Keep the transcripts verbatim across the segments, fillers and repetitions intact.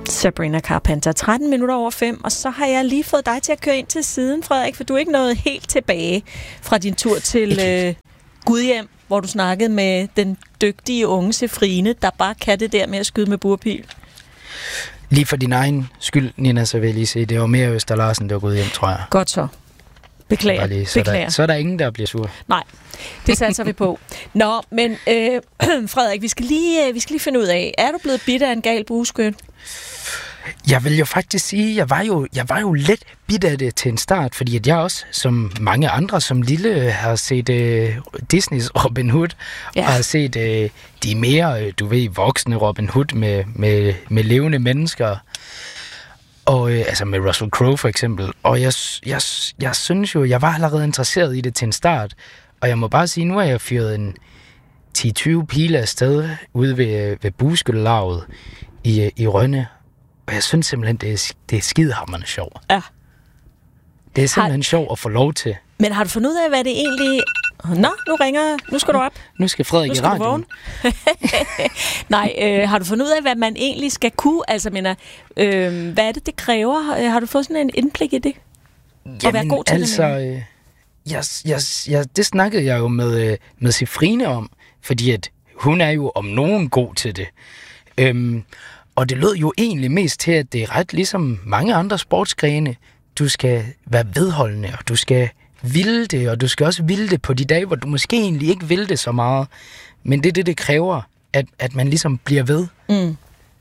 Sabrina Carpenter. tretten minutter over fem, og så har jeg lige fået dig til at køre ind til siden, Frederik, for du er ikke nået helt tilbage fra din tur til øh, Gudhjem, hvor du snakkede med den dygtige unge Sefrine, der bare kan det der med at skyde med burpil. Lige for din egen skyld, Nina, så vil jeg lige sige, det var mere Øster Larsen, der var gået hjem, tror jeg. Godt så. Beklager. Så, lige, så, Beklager. Der, så er der ingen, der bliver sur. Nej, det satser vi på. Nå, men øh, Frederik, vi skal, lige, vi skal lige finde ud af, er du blevet bidt af en gal bueskyt? Jeg vil jo faktisk sige, jeg var jo, jeg var jo lidt bidt af det til en start, fordi at jeg også, som mange andre, som lille, har set uh, Disneys Robin Hood, ja. Og har set uh, de mere, uh, du ved, voksne Robin Hood med, med, med levende mennesker, og uh, altså med Russell Crowe for eksempel. Og jeg, jeg, jeg synes jo, jeg var allerede interesseret i det til en start, og jeg må bare sige, nu har jeg fyret en ti til tyve pile afsted ude ved, ved bueskyttelaget i, i Rønne. Og jeg synes simpelthen, det er, det er skidehammerende sjovt. Ja. Det er simpelthen har... sjovt at få lov til. Men har du fundet ud af, hvad det egentlig... Nå, nu ringer... Nu skal du op. Nu skal Frederik i radioen. Nej, øh, har du fundet ud af, hvad man egentlig skal kunne? Altså, mener, øh, hvad er det, det kræver? Har du fået sådan en indblik i det? Jamen, at være god til altså... Det, øh, jeg, jeg, jeg, det snakkede jeg jo med, med Sefrine om, fordi at hun er jo om nogen god til det. Øhm, Og det lød jo egentlig mest til, at det er ret ligesom mange andre sportsgrene. Du skal være vedholdende, og du skal ville det, og du skal også ville det på de dage, hvor du måske egentlig ikke vil det så meget. Men det er det, det kræver, at, at man ligesom bliver ved. Mm.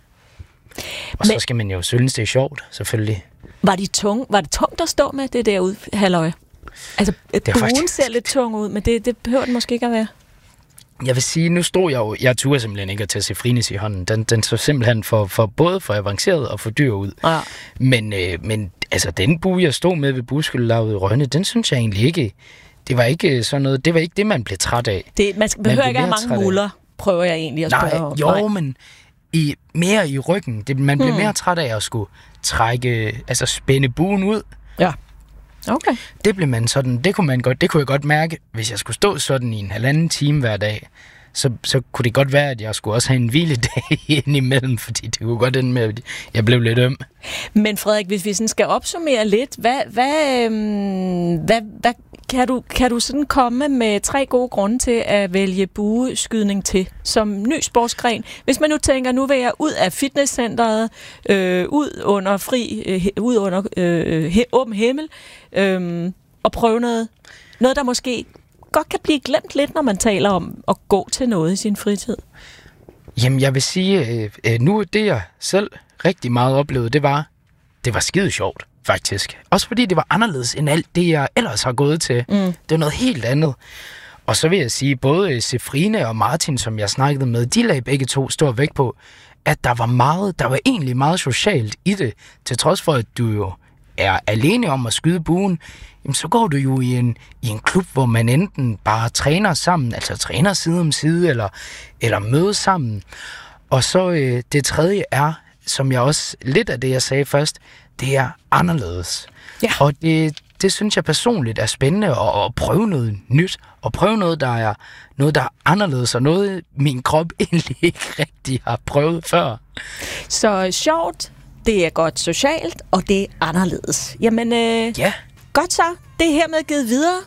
Og så Men, skal man jo synes, det er sjovt, selvfølgelig. Var det tung, var det tungt at stå med det derude, halløj? Altså, buen faktisk... ser lidt tung ud, men det, det behøver det måske ikke at være. Jeg vil sige, nu stod jeg jo, jeg turde simpelthen ikke at tage Sefrines i hånden. Den, den så simpelthen for, for både for avanceret og for dyr ud. Ja. Men, øh, men altså, den bue, jeg stod med ved bueskyttelaget i Rønne, den synes jeg egentlig ikke, det var ikke sådan noget, det var ikke det, man blev træt af. Det, man behøver man ikke have mange muller, prøver jeg egentlig at spørge om. Jo, Nej. men i, mere i ryggen. Det, man bliver hmm. mere træt af at skulle trække, altså spænde buen ud. Ja. Okay. Det blev man sådan, det kunne man godt, det kunne jeg godt mærke, hvis jeg skulle stå sådan i en halvanden time hver dag, så, så kunne det godt være, at jeg skulle også have en hviledag indimellem, fordi det kunne godt ende med, at jeg blev lidt øm. Men Frederik, hvis vi sådan skal opsummere lidt, hvad, hvad, øhm, hvad, hvad kan, du, kan du sådan komme med tre gode grunde til at vælge bueskydning til som ny sportsgren? Hvis man nu tænker, nu vil jeg ud af fitnesscenteret, øh, ud under fri, øh, ud under øh, he, åben himmel, øh, og prøve noget, noget, der måske godt kan blive glemt lidt, når man taler om at gå til noget i sin fritid. Jamen, jeg vil sige, øh, nu det jeg selv rigtig meget oplevede, det var, det var skide sjovt, faktisk. Også fordi det var anderledes end alt det, jeg ellers har gået til. Mm. Det var noget helt andet. Og så vil jeg sige, både Sefrine og Martin, som jeg snakkede med, de lagde begge to stor vægt på, at der var meget, der var egentlig meget socialt i det, til trods for, at du jo er alene om at skyde buen, jamen så går du jo i en, i en klub, hvor man enten bare træner sammen, altså træner side om side, eller, eller mødes sammen. Og så øh, det tredje er, som jeg også, lidt af det jeg sagde først, det er anderledes. Ja. Og det, det synes jeg personligt er spændende at, at prøve noget nyt, og prøve noget, der er noget, der er anderledes, og noget, min krop egentlig ikke rigtig har prøvet før. Så sjovt, det er godt socialt, og det er anderledes. Jamen, øh, ja. Godt så. Det er hermed givet videre.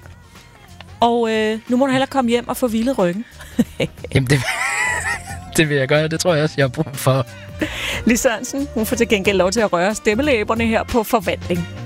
Og øh, nu må du hellere komme hjem og få hvilet ryggen. Jamen, det, det vil jeg gøre. Det tror jeg også, jeg har brug for. Lis Sørensen, hun får til gengæld lov til at røre stemmelæberne her på Forvandling.